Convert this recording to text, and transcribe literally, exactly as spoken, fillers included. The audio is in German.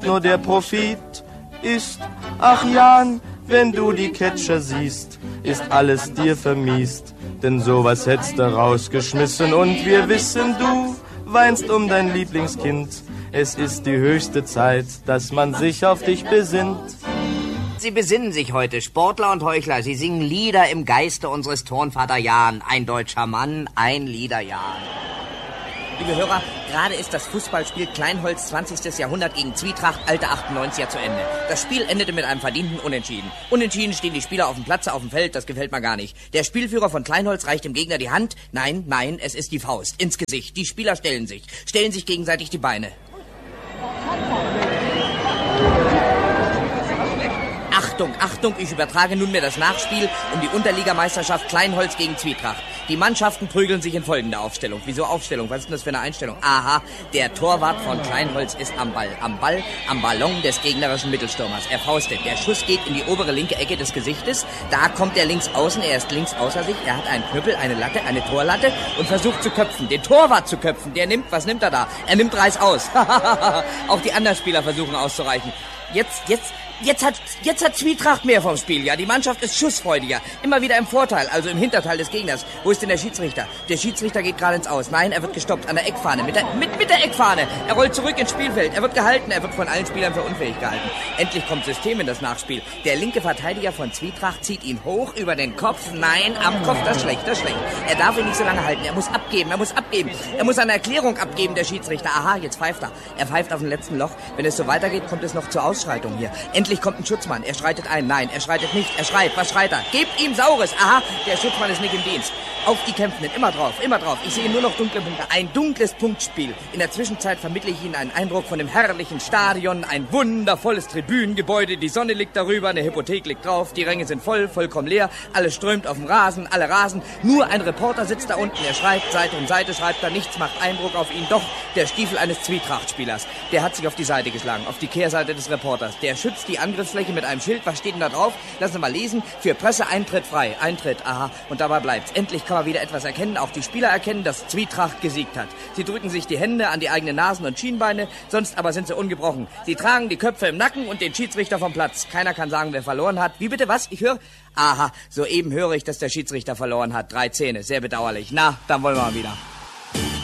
nur der Profit ist. Ach Jan, wenn du die Catcher siehst, ist alles dir vermiest. Denn sowas hättest du rausgeschmissen und wir wissen, du weinst um dein Lieblingskind. Es ist die höchste Zeit, dass man sich auf dich besinnt. Sie besinnen sich heute, Sportler und Heuchler. Sie singen Lieder im Geiste unseres Turnvater Jan. Ein deutscher Mann, ein Liederjan. Liebe Hörer, gerade ist das Fußballspiel Kleinholz zwanzigstes Jahrhundert gegen Zwietracht Alte achtundneunziger zu Ende. Das Spiel endete mit einem verdienten Unentschieden. Unentschieden stehen die Spieler auf dem Platz, auf dem Feld, das gefällt mir gar nicht. Der Spielführer von Kleinholz reicht dem Gegner die Hand. Nein, nein, es ist die Faust, ins Gesicht. Die Spieler stellen sich, stellen sich gegenseitig die Beine. Achtung, Achtung, ich übertrage nunmehr das Nachspiel um die Unterligameisterschaft Kleinholz gegen Zwietracht. Die Mannschaften prügeln sich in folgender Aufstellung. Wieso Aufstellung? Was ist denn das für eine Einstellung? Aha, der Torwart von Kleinholz ist am Ball. Am Ball, am Ballon des gegnerischen Mittelstürmers. Er faustet. Der Schuss geht in die obere linke Ecke des Gesichtes. Da kommt er links außen. Er ist links außer sich. Er hat einen Knüppel, eine Latte, eine Torlatte und versucht zu köpfen. Den Torwart zu köpfen. Der nimmt, was nimmt er da? Er nimmt Reis aus. Auch die anderen Spieler versuchen auszureichen. Jetzt, jetzt... Jetzt hat, jetzt hat Zwietracht mehr vom Spiel, ja. Die Mannschaft ist schussfreudiger. Immer wieder im Vorteil, also im Hinterteil des Gegners. Wo ist denn der Schiedsrichter? Der Schiedsrichter geht gerade ins Aus. Nein, er wird gestoppt an der Eckfahne. Mit der, mit, mit der Eckfahne. Er rollt zurück ins Spielfeld. Er wird gehalten. Er wird von allen Spielern für unfähig gehalten. Endlich kommt System in das Nachspiel. Der linke Verteidiger von Zwietracht zieht ihn hoch über den Kopf. Nein, am Kopf. Das ist schlecht, das ist schlecht. Er darf ihn nicht so lange halten. Er muss abgeben, er muss abgeben. Er muss eine Erklärung abgeben, der Schiedsrichter. Aha, jetzt pfeift er. Er pfeift auf dem letzten Loch. Wenn es so weitergeht, kommt es noch zur Ausschreitung hier. Endlich kommt ein Schutzmann. Er schreitet ein. Nein, er schreitet nicht. Er schreit. Was schreit er? Gebt ihm Saures. Aha, der Schutzmann ist nicht im Dienst. Auf die Kämpfenden. Immer drauf, immer drauf. Ich sehe nur noch dunkle Punkte. Ein dunkles Punktspiel. In der Zwischenzeit vermittle ich Ihnen einen Eindruck von dem herrlichen Stadion. Ein wundervolles Tribünengebäude. Die Sonne liegt darüber. Eine Hypothek liegt drauf. Die Ränge sind voll, vollkommen leer. Alles strömt auf dem Rasen. Alle rasen. Nur ein Reporter sitzt da unten. Er schreibt Seite um Seite, schreibt da nichts, macht Eindruck auf ihn. Doch der Stiefel eines Zwietrachtspielers. Der hat sich auf die Seite geschlagen. Auf die Kehrseite des Reporters. Der schützt die Angriffsfläche mit einem Schild. Was steht denn da drauf? Lassen Sie mal lesen. Für Presse Eintritt frei. Eintritt, aha. Und dabei bleibt's. Endlich kann man wieder etwas erkennen. Auch die Spieler erkennen, dass Zwietracht gesiegt hat. Sie drücken sich die Hände an die eigenen Nasen und Schienbeine. Sonst aber sind sie ungebrochen. Sie tragen die Köpfe im Nacken und den Schiedsrichter vom Platz. Keiner kann sagen, wer verloren hat. Wie bitte, was? Ich höre... Aha, soeben höre ich, dass der Schiedsrichter verloren hat. Drei Zähne. Sehr bedauerlich. Na, dann wollen wir mal wieder.